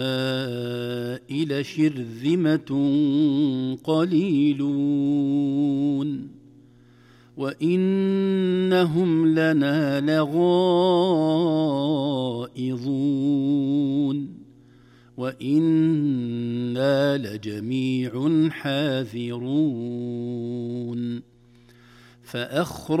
لشرذمة قليلون وإنهم لنا لغائظون وإنا لجميع حاذرون